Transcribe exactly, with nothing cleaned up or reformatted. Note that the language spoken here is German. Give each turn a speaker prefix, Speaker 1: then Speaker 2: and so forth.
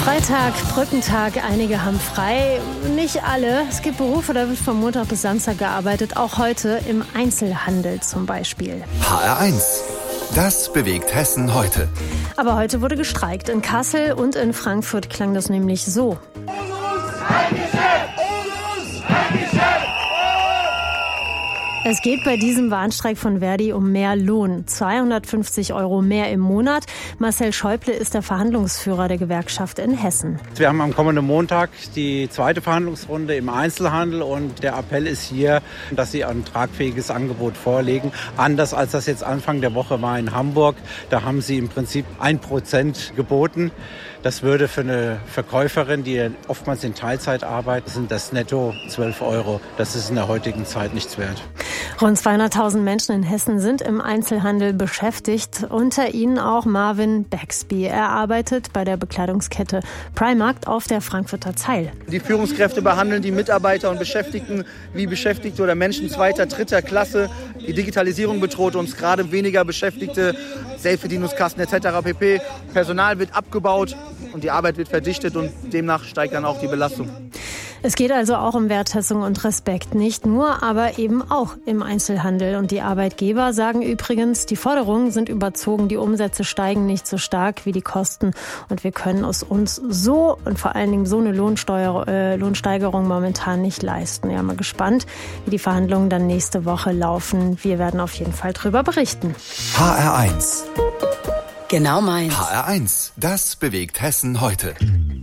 Speaker 1: Freitag, Brückentag, einige haben frei, nicht alle. Es gibt Berufe, da wird von Montag bis Samstag gearbeitet, auch heute im Einzelhandel zum Beispiel.
Speaker 2: H R eins. Das bewegt Hessen heute.
Speaker 1: Aber heute wurde gestreikt. In Kassel und in Frankfurt klang das nämlich so. Es geht bei diesem Warnstreik von Verdi um mehr Lohn. zweihundertfünfzig Euro mehr im Monat. Marcel Schäuble ist der Verhandlungsführer der Gewerkschaft in Hessen.
Speaker 3: Wir haben am kommenden Montag die zweite Verhandlungsrunde im Einzelhandel und der Appell ist hier, dass sie ein tragfähiges Angebot vorlegen. Anders als das jetzt Anfang der Woche war in Hamburg. Da haben sie im Prinzip ein Prozent geboten. Das würde für eine Verkäuferin, die oftmals in Teilzeit arbeitet, sind das netto zwölf Euro. Das ist in der heutigen Zeit nichts wert.
Speaker 1: Rund zweihunderttausend Menschen in Hessen sind im Einzelhandel beschäftigt. Unter ihnen auch Marvin Baxby. Er arbeitet bei der Bekleidungskette Primark auf der Frankfurter Zeil.
Speaker 4: Die Führungskräfte behandeln die Mitarbeiter und Beschäftigten wie Beschäftigte oder Menschen zweiter, dritter Klasse. Die Digitalisierung bedroht uns, gerade weniger Beschäftigte, Selbstbedienungskassen et cetera pp. Personal wird abgebaut und die Arbeit wird verdichtet und demnach steigt dann auch die Belastung.
Speaker 1: Es geht also auch um Wertschätzung und Respekt. Nicht nur, aber eben auch im Einzelhandel. Und die Arbeitgeber sagen übrigens, die Forderungen sind überzogen, die Umsätze steigen nicht so stark wie die Kosten. Und wir können es uns so und vor allen Dingen so eine Lohnsteuer, äh, Lohnsteigerung momentan nicht leisten. Ja, mal gespannt, wie die Verhandlungen dann nächste Woche laufen. Wir werden auf jeden Fall drüber berichten.
Speaker 2: H R eins.
Speaker 5: Genau meins.
Speaker 2: H R eins. Das bewegt Hessen heute.